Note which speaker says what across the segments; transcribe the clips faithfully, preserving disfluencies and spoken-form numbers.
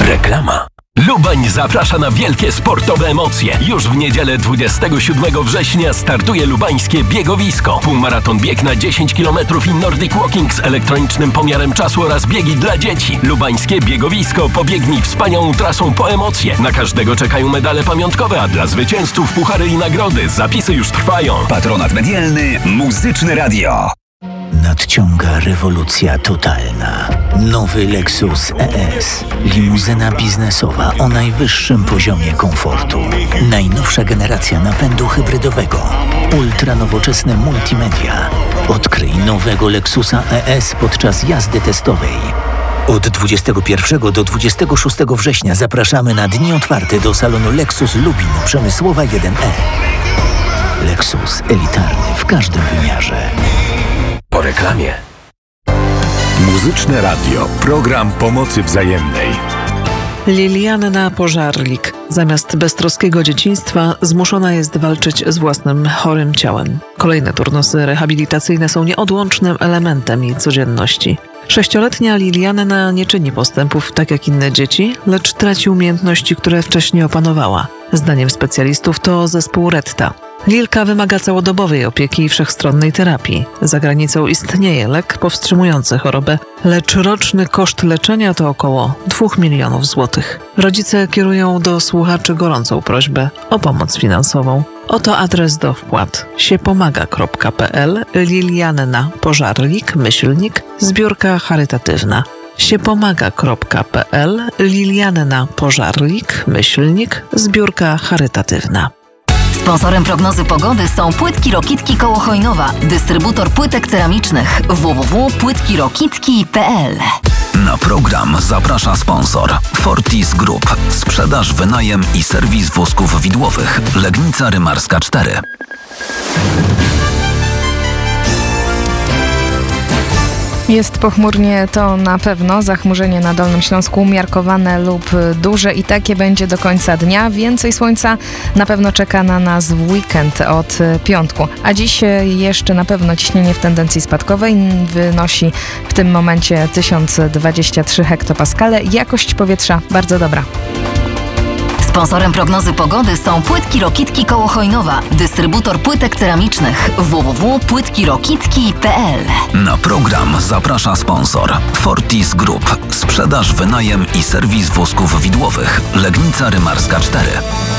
Speaker 1: Reklama. Lubań zaprasza na wielkie sportowe emocje. Już w niedzielę dwudziestego siódmego września startuje lubańskie biegowisko. Półmaraton bieg na dziesięć kilometrów i Nordic Walking z elektronicznym pomiarem czasu oraz biegi dla dzieci. Lubańskie biegowisko. Pobiegnij wspaniałą trasą po emocje. Na każdego czekają medale pamiątkowe, a dla zwycięzców puchary i nagrody. Zapisy już trwają.
Speaker 2: Patronat medialny Muzyczne Radio.
Speaker 3: Nadciąga rewolucja totalna. Nowy Lexus E S. Limuzyna biznesowa o najwyższym poziomie komfortu. Najnowsza generacja napędu hybrydowego. Ultranowoczesne multimedia. Odkryj nowego Lexusa E S podczas jazdy testowej. Od dwudziestego pierwszego do dwudziestego szóstego września zapraszamy na dni otwarte do salonu Lexus Lubin Przemysłowa jeden E. Lexus elitarny w każdym wymiarze.
Speaker 1: Po reklamie.
Speaker 4: Muzyczne Radio. Program pomocy wzajemnej.
Speaker 5: Lilianna Pożarlik zamiast beztroskiego dzieciństwa zmuszona jest walczyć z własnym chorym ciałem. Kolejne turnusy rehabilitacyjne są nieodłącznym elementem jej codzienności. Sześcioletnia Lilianna nie czyni postępów tak jak inne dzieci, lecz traci umiejętności, które wcześniej opanowała. Zdaniem specjalistów to zespół Retta. Lilka wymaga całodobowej opieki i wszechstronnej terapii. Za granicą istnieje lek powstrzymujący chorobę, lecz roczny koszt leczenia to około dwóch milionów złotych. Rodzice kierują do słuchaczy gorącą prośbę o pomoc finansową. Oto adres do wpłat: siepomaga kropka pe el, Lilianna Pożarlik, myślnik, zbiórka charytatywna. siepomaga kropka pe el, Lilianna Pożarlik, myślnik, zbiórka charytatywna.
Speaker 6: Sponsorem prognozy pogody są Płytki Rokitki koło Chojnowa, dystrybutor płytek ceramicznych w w w kropka płytki rokitki kropka pe el.
Speaker 2: Na program zaprasza sponsor Fortis Group. Sprzedaż, wynajem i serwis wózków widłowych. Legnica Rymarska cztery.
Speaker 7: Jest pochmurnie, to na pewno. Zachmurzenie na Dolnym Śląsku umiarkowane lub duże i takie będzie do końca dnia. Więcej słońca na pewno czeka na nas w weekend od piątku. A dziś jeszcze na pewno ciśnienie w tendencji spadkowej wynosi w tym momencie tysiąc dwadzieścia trzy hektopaskale. Jakość powietrza bardzo dobra.
Speaker 6: Sponsorem prognozy pogody są Płytki Rokitki koło Chojnowa, dystrybutor płytek ceramicznych w w w kropka płytki rokitki kropka pe el.
Speaker 2: Na program zaprasza sponsor Fortis Group. Sprzedaż, wynajem i serwis wózków widłowych. Legnica Rymarska cztery.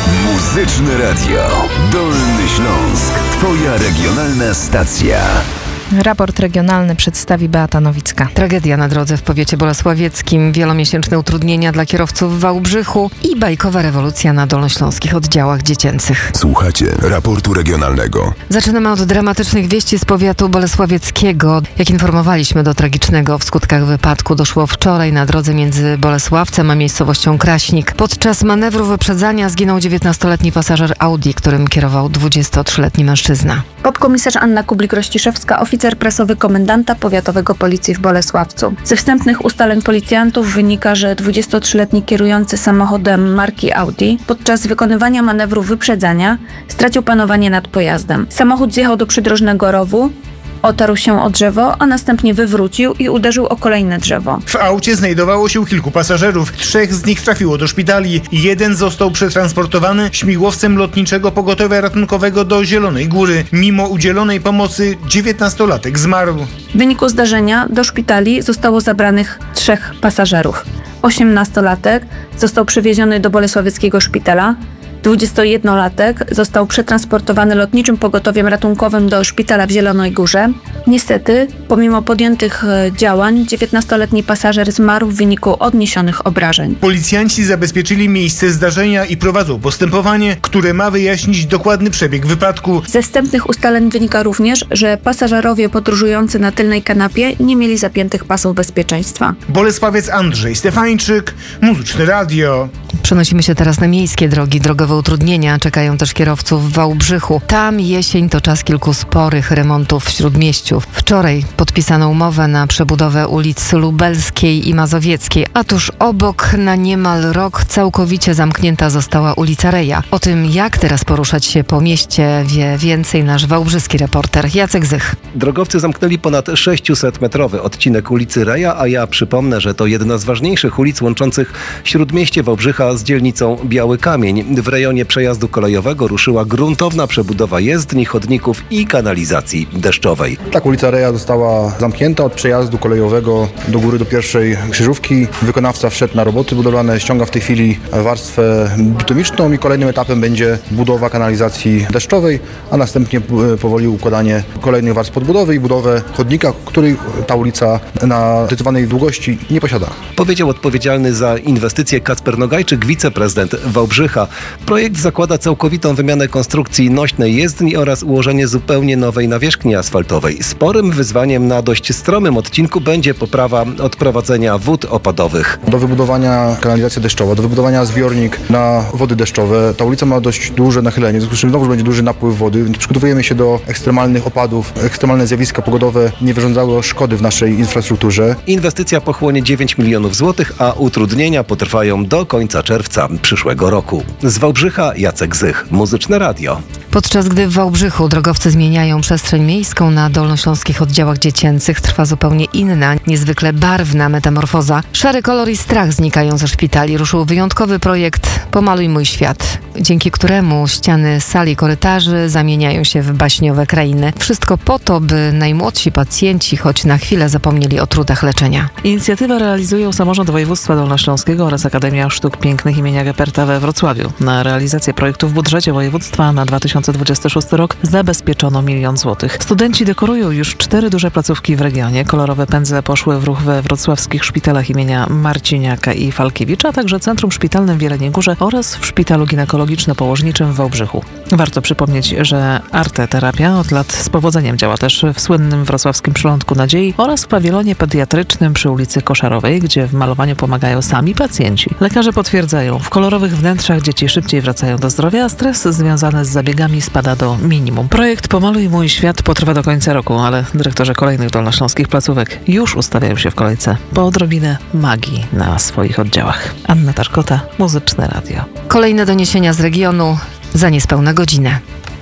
Speaker 4: Muzyczne Radio. Dolny Śląsk. Twoja regionalna stacja.
Speaker 7: Raport regionalny przedstawi Beata Nowicka.
Speaker 8: Tragedia na drodze w powiecie bolesławieckim, wielomiesięczne utrudnienia dla kierowców w Wałbrzychu i bajkowa rewolucja na dolnośląskich oddziałach dziecięcych.
Speaker 4: Słuchacie raportu regionalnego.
Speaker 8: Zaczynamy od dramatycznych wieści z powiatu bolesławieckiego. Jak informowaliśmy, do tragicznego w skutkach wypadku doszło wczoraj na drodze między Bolesławcem a miejscowością Kraśnik. Podczas manewru wyprzedzania zginął dziewiętnastoletni pasażer Audi, którym kierował dwudziestotrzyletni mężczyzna.
Speaker 9: Podkomisarz Anna Kublik-Rościszewska, oficer prasowy komendanta powiatowego policji w Bolesławcu. Ze wstępnych ustaleń policjantów wynika, że dwudziestotrzyletni kierujący samochodem marki Audi podczas wykonywania manewru wyprzedzania stracił panowanie nad pojazdem. Samochód zjechał do przydrożnego rowu, otarł się o drzewo, a następnie wywrócił i uderzył o kolejne drzewo.
Speaker 10: W aucie znajdowało się kilku pasażerów. Trzech z nich trafiło do szpitali. Jeden został przetransportowany śmigłowcem lotniczego pogotowia ratunkowego do Zielonej Góry. Mimo udzielonej pomocy dziewiętnastolatek zmarł.
Speaker 9: W wyniku zdarzenia do szpitali zostało zabranych trzech pasażerów. osiemnastolatek został przewieziony do bolesławieckiego szpitala. dwudziestojednolatek został przetransportowany lotniczym pogotowiem ratunkowym do szpitala w Zielonej Górze. Niestety, pomimo podjętych działań, dziewiętnastoletni pasażer zmarł w wyniku odniesionych obrażeń.
Speaker 10: Policjanci zabezpieczyli miejsce zdarzenia i prowadzą postępowanie, które ma wyjaśnić dokładny przebieg wypadku.
Speaker 9: Ze wstępnych ustaleń wynika również, że pasażerowie podróżujący na tylnej kanapie nie mieli zapiętych pasów bezpieczeństwa.
Speaker 10: Bolesławiec Andrzej Stefańczyk, Muzyczne Radio.
Speaker 8: Przenosimy się teraz na miejskie drogi. Drogowe Dodatkowe utrudnienia czekają też kierowców w Wałbrzychu. Tam jesień to czas kilku sporych remontów w Śródmieściu. Wczoraj podpisano umowę na przebudowę ulic Lubelskiej i Mazowieckiej, a tuż obok na niemal rok całkowicie zamknięta została ulica Reja. O tym, jak teraz poruszać się po mieście, wie więcej nasz wałbrzyski reporter Jacek Zych.
Speaker 11: Drogowcy zamknęli ponad sześciusetmetrowy odcinek ulicy Reja, a ja przypomnę, że to jedna z ważniejszych ulic łączących Śródmieście Wałbrzycha z dzielnicą Biały Kamień. W rejonie przejazdu kolejowego ruszyła gruntowna przebudowa jezdni, chodników i kanalizacji deszczowej.
Speaker 12: Tak, ulica Reja została zamknięta od przejazdu kolejowego do góry do pierwszej krzyżówki. Wykonawca wszedł na roboty budowlane, ściąga w tej chwili warstwę bitumiczną i kolejnym etapem będzie budowa kanalizacji deszczowej, a następnie powoli układanie kolejnych warstw podbudowy i budowę chodnika, który ta ulica na zdecydowanej długości nie posiada.
Speaker 11: Powiedział odpowiedzialny za inwestycje Kacper Nogajczyk, wiceprezydent Wałbrzycha. Projekt zakłada całkowitą wymianę konstrukcji nośnej jezdni oraz ułożenie zupełnie nowej nawierzchni asfaltowej. Sporym wyzwaniem na dość stromym odcinku będzie poprawa odprowadzenia wód opadowych.
Speaker 12: Do wybudowania kanalizacja deszczowa, do wybudowania zbiornik na wody deszczowe. Ta ulica ma dość duże nachylenie, w związku z czym znowu będzie duży napływ wody. Przygotowujemy się do ekstremalnych opadów. Ekstremalne zjawiska pogodowe nie wyrządzały szkody w naszej infrastrukturze.
Speaker 11: Inwestycja pochłonie dziewięć milionów złotych, a utrudnienia potrwają do końca czerwca przyszłego roku. Z Wałbrzycha Jacek Zych, Muzyczne Radio.
Speaker 8: Podczas gdy w Wałbrzychu drogowcy zmieniają przestrzeń miejską na dolnośląskich oddziałach dziecięcych, trwa zupełnie inna, niezwykle barwna metamorfoza. Szary kolor i strach znikają ze szpitali. Ruszył wyjątkowy projekt Pomaluj mój świat, dzięki któremu ściany sali korytarzy zamieniają się w baśniowe krainy. Wszystko po to, by najmłodsi pacjenci choć na chwilę zapomnieli o trudach leczenia.
Speaker 5: Inicjatywę realizują Samorząd Województwa Dolnośląskiego oraz Akademia Sztuk Pięknych imienia Geperta we Wrocławiu. Na realizację projektu w budżecie województwa na dwa tysiące dwudziesty szósty rok zabezpieczono milion złotych. Studenci dekorują już cztery duże placówki w regionie. Kolorowe pędzle poszły w ruch we wrocławskich szpitalach imienia Marciniaka i Falkiewicza, a także Centrum Szpitalnym w Jeleniej Górze oraz w Szpitalu Ginekologiczno-Położniczym w Wałbrzychu. Warto przypomnieć, że arteterapia od lat z powodzeniem działa też w słynnym wrocławskim Przylądku Nadziei oraz w pawilonie pediatrycznym przy ulicy Koszarowej, gdzie w malowaniu pomagają sami pacjenci. Lekarze potwierdzają, w kolorowych wnętrzach dzieci szybciej wracają do zdrowia, a stres związany z zabiegami spada do minimum. Projekt Pomaluj mój świat potrwa do końca roku, ale dyrektorzy kolejnych dolnośląskich placówek już ustawiają się w kolejce po odrobinę magii na swoich oddziałach. Anna Tarkota, Muzyczne Radio.
Speaker 8: Kolejne doniesienia z regionu za niespełna godzinę.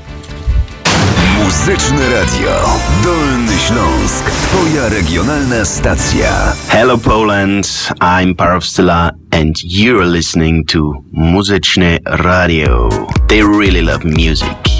Speaker 4: Muzyczne Radio. Dolny Śląsk. Twoja regionalna stacja.
Speaker 13: Hello Poland, I'm Parowstyla and you're listening to Muzyczne Radio. They really love music.